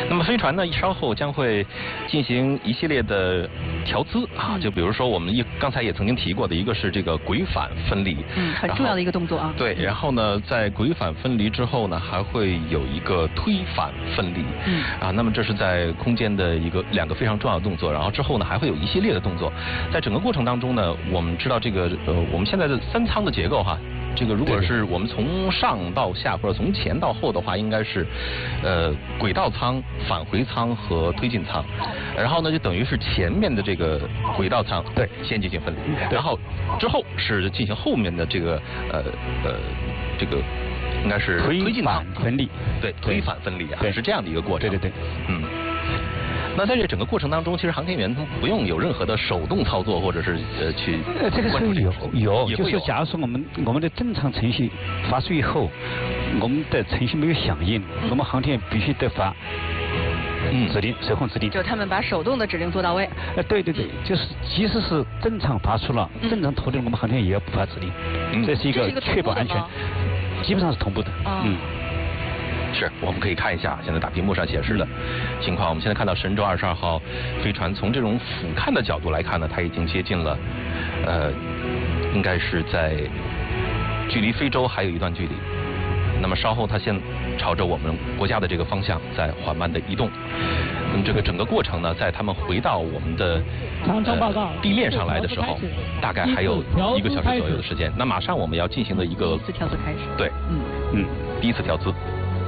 那么飞船呢，稍后将会进行一系列的调姿啊，就比如说我们刚才也曾经提过的一个是这个轨返分离， 很重要的一个动作啊。 对，然后呢，在轨返分离之后呢，还会有一个推返分离，那么这是在空间的两个非常重要的动作，然后之后呢还会有一系列的动作，在整个过程当中呢，我们知道这个我们现在的3舱的结构哈。这个如果是我们从上到下或者从前到后的话，应该是轨道舱、返回舱和推进舱，然后呢就等于是前面的这个轨道舱对先进行分离，然后之后是进行后面的这个这个应该是推进舱分离， 对推返分离啊，是这样的一个过程。 对， 那在这整个过程当中，其实航天员他们不用有任何的手动操作，或者是去这个是有，就是假如说我们的正常程序发出以后，我们的程序没有响应，我们航天员必须得发指令，手控指令。 就他们把手动的指令做到位。 对，就是即使是正常发出了，正常脱离，我们航天员也要不发指令，这是一个确保安全，基本上是同步的。 是，我们可以看一下现在大屏幕上显示的情况。我们现在看到神舟22号飞船从这种俯瞰的角度来看呢，它已经接近了，应该是在距离非洲还有一段距离。那么稍后它先朝着我们国家的这个方向在缓慢的移动。那么这个整个过程呢，在他们回到我们的地面上来的时候，大概还有1个小时左右的时间。那马上我们要进行的一个第一次调姿开始。 对，第一次调姿。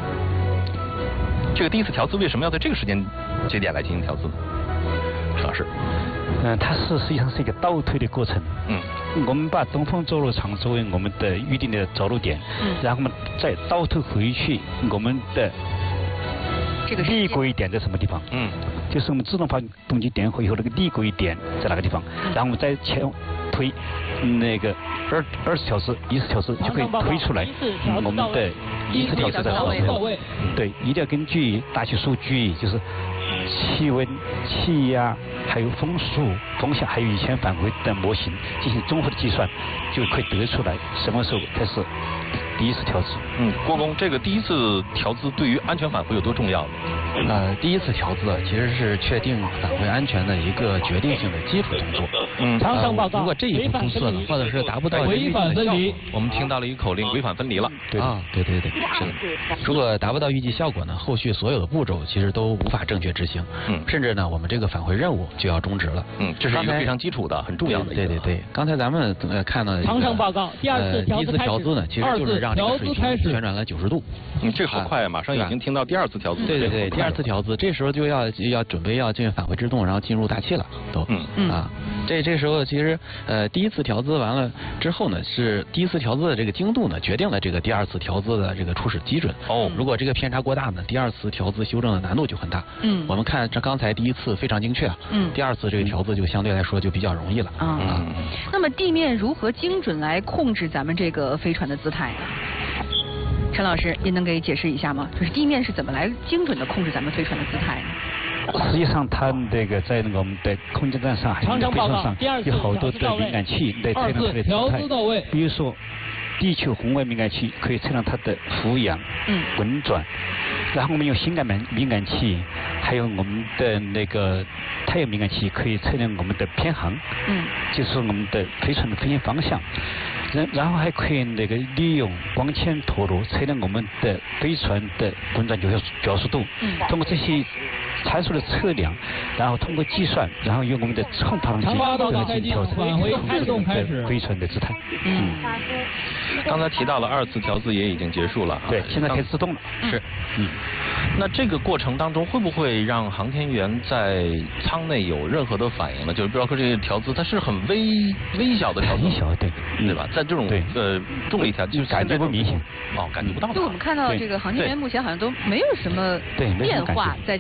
这个第一次调姿为什么要在这个时间节点来进行调姿呢？陈老师， 它实际上是一个倒退的过程。我们把东风着陆场作为我们的预定的着陆点，然后我们再倒退回去我们的离轨点在什么地方？就是我们自动发动机点火以后那个离轨点在哪个地方？然后我们再前推那个二次调姿、一次调姿就可以推出来我们的一次调姿的过程。对，一定要根据大气数据，就是气温、气压，还有风速、风向，还有以前返回的模型进行综合的计算，就可以得出来什么时候才是第一次调姿。 郭工，这个第一次调姿对于安全返回有多重要呢？ 第一次调姿其实是确定返回安全的一个决定性的基础动作。如果这一步出错了，或者是达不到预期的效果， 我们听到了一个口令，轨返分离了。 对，是的。如果达不到预计效果呢，后续所有的步骤其实都无法正确执行。甚至呢，我们这个返回任务就要终止了。 这是一个非常基础的、很重要的。 对。刚才咱们看到长城报告，第一次调姿呢，其实就是让这个水平旋转了90度。 这好快啊！马上已经听到第2次调姿。 对，第2次调姿，这时候就要准备要进行返回制动，然后进入大气了，都。这时候其实第一次调姿完了之后呢，是第一次调姿的这个精度呢，决定了这个第2次调姿的这个初始基准。如果这个偏差过大呢，第2次调姿修正的难度就很大。我们看这刚才第1次非常精确，第2次这个调姿就相对来说就比较容易了。 那么地面如何精准来控制咱们这个飞船的姿态呢？陈老师，您能给解释一下吗？就是地面是怎么来精准的控制咱们飞船的姿态呢？ 实际上，它那个在我们的空间站上、还有飞船上有好多的敏感器来测量它的姿态。比如说，地球红外敏感器可以测量它的俯仰、滚转，然后我们用心感敏感器，还有我们的那个太阳敏感器可以测量我们的偏航，就是我们的飞船的飞行方向。然后还可以那个利用光纤陀螺测量我们的飞船的滚转角速度。通过这些参数的测量，然后通过计算，然后用我们的冲发动机来进行调整，控制我们的飞船的姿态。 刚才提到了2次调姿也已经结束了。 对，现在可以自动了。 是。那这个过程当中会不会让航天员在舱内有任何的反应呢？就是包括这个调姿，它是很微小的调姿， 很小， 对吧？在这种重力下，就是感觉不明显。 感觉不到。 就我们看到这个航天员目前好像都没有什么变化，在这个调姿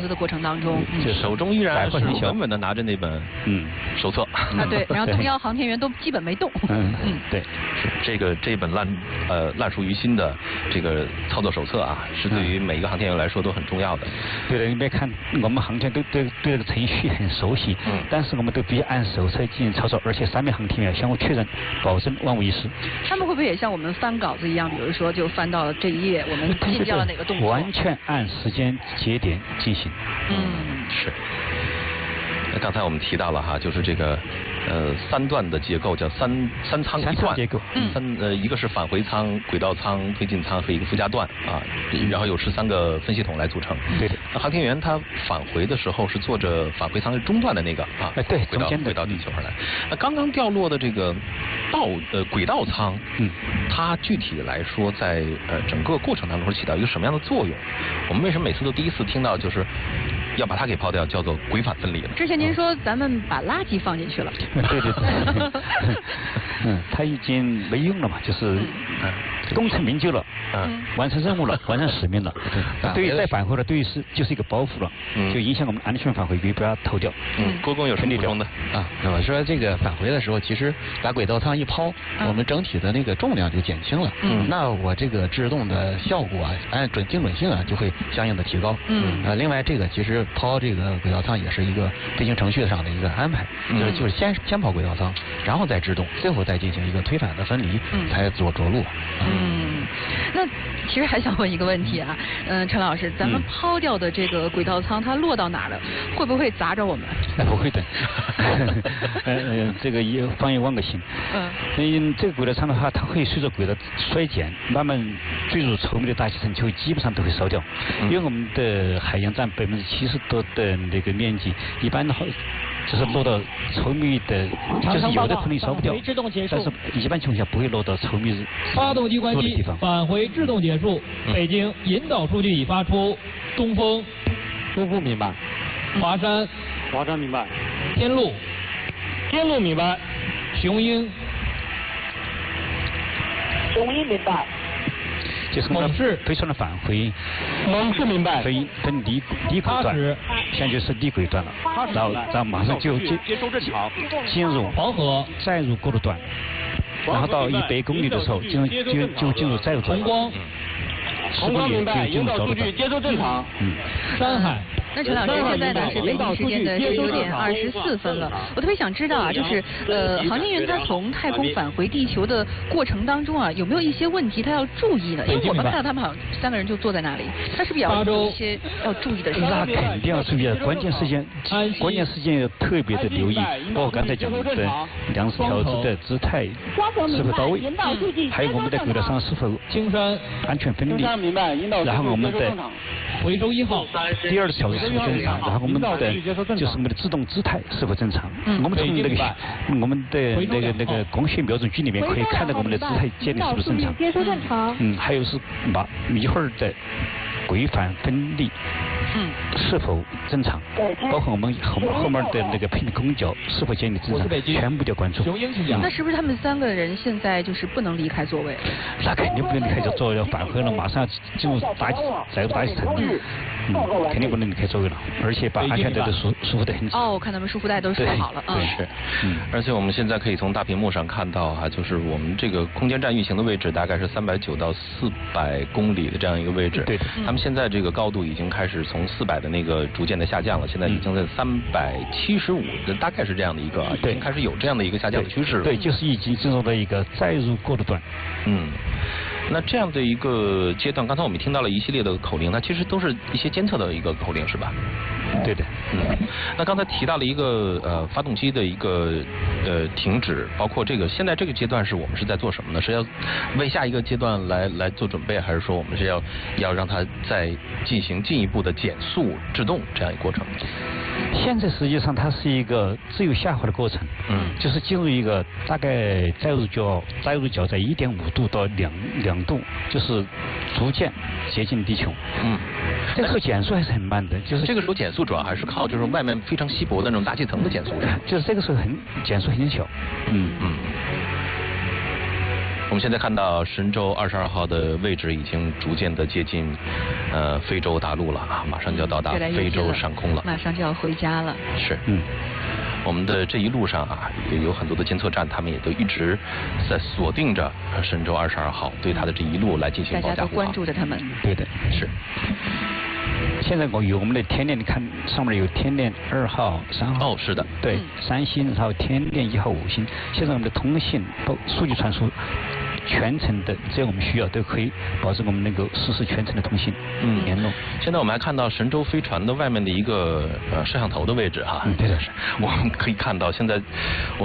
的过程当中， 手中依然是稳稳的拿着那本手册啊，对，然后东幺航天员都基本没动。 对，这本烂熟于心的这个操作手册啊，是对于每一个航天员来说都很重要的。 对的，你别看我们航天都对这个程序很熟悉，但是我们都必须按手册进行操作，而且3名航天员相互确认，保证万无一失。 他们会不会也像我们翻稿子一样，比如说就翻到了这一页，我们进掉了哪个动作？ 完全按时间节点进行。 是。那刚才我们提到了哈，就是这个3段的结构叫三舱一段， 结构， 一个是返回舱、轨道舱、推进舱和一个附加段啊，然后有13个分系统来组成。 对的。 那航天员他返回的时候是坐着返回舱是中段的那个啊， 对， 轨道地球而来。那刚刚掉落的这个轨道舱，它具体来说在整个过程当中会起到一个什么样的作用？我们为什么每次都第一次听到就是要把它给抛掉，叫做轨返分离呢？ 之前您说咱们把垃圾放进去了。 对。它已经没用了嘛，就是功成名就了，完成任务了，完成使命了。对于再返回了，对于就是一个包袱了，就影响我们安全返回，不要偷掉。 郭工有什么补充的啊？那我说这个返回的时候，其实把轨道舱一抛，我们整体的那个重量就减轻了。那我这个制动的效果啊，按精准性啊，就会相应的提高。另外这个其实抛这个轨道舱也是一个飞行程序上的一个安排，就是先抛轨道舱，然后再制动，最后再进行一个推返的分离，才着陆。 那其实还想问一个问题啊，陈老师，咱们抛掉的这个轨道舱，它落到哪了？会不会砸着我们？ 不会的。这个放一万个心。这个轨道舱的话，它会随着轨道衰减，慢慢坠入稠密的大气层，就基本上都会烧掉。因为我们的海洋占70%多的那个面积，一般的话就是落到稠密的，就是有的可能烧不掉，但是一般情况下不会落到稠密发动机关机，返回制动结束。北京引导数据已发出。东风明白。 华山明白。 天路明白。 雄鹰明白。 就是我们飞船的返回， 明白。 分离轨段，现在就是离轨段了，然后马上就接收正常， 进入黄河， 再入过渡段，然后到100公里的时候就进入载入段。 红光明白，引导数据接收正常。 山海。 那陈老师，现在呢是北京时间的19点24分了。我特别想知道啊，就是航天员他从太空返回地球的过程当中啊，有没有一些问题他要注意呢？因为我们看到他们好像3个人就坐在那里，他是不是有一些要注意的事情？ 那肯定要注意的，关键时间要特别的留意，包括刚才讲的粮食调制的姿态是否到位，还有我们的轨道上是否青山安全分离，然后我们的回收1号第2条是否正常，然后我们的制动姿态是否正常。我们从我们的那个光学瞄准镜里面可以看到我们的姿态建立是不是正常。还有是把一会儿的轨返分离是否正常，包括我们后面的那个配的空角是否建立正常，全部都要关注。 那是不是他们3个人现在就是不能离开座位？ 那肯定不能离开座位，要返回了，马上要进入载入大气层，肯定不能离开座位了，而且把安全带都束缚得很紧。 我看他们束缚带都束好了。 对，是。而且我们现在可以从大屏幕上看到啊，就是我们这个空间站运行的位置大概是390到400公里的这样一个位置。 对。 他们现在这个高度已经开始从400的那个逐渐的下降了，现在已经在375，大概是这样的一个，已经开始有这样的一个下降的趋势了。 对，就是已经进入了一个载入过渡段。 那这样的一个阶段，刚才我们听到了一系列的口令，它其实都是一些监测的一个口令，是吧？ 对的。 那刚才提到了一个发动机的一个停止，包括现在这个阶段我们是在做什么呢？是要为下一个阶段来做准备，还是说我们是要让它再进行进一步的减速制动这样一个过程？ 现在实际上它是一个自由下滑的过程，就是进入一个大概载入角在1.5度到2度，就是逐渐接近地球。这个时候减速还是很慢的，就是这个时候减速主要还是靠就是外面非常稀薄的那种大气层的减速， 就是这个时候减速很小。 我们现在看到神舟22号的位置已经逐渐的接近非洲大陆了啊，马上就要到达非洲上空了， 马上就要回家了。 是，我们的这一路上啊，有很多的监测站，他们也都一直在锁定着神舟22号，对它的这一路来进行保驾护航。 大家都关注着他们。 对的， 是。 现在我们的天链，你看上面有天链2号、3号。 哦，是的。 对，3星，然后天链1号、5星。现在我们的通信、数据传输全程的，只要我们需要，都可以保证我们能够实时全程的通信联络。 现在我们还看到神舟飞船的外面的一个摄像头的位置哈。 对的， 我们可以看到现在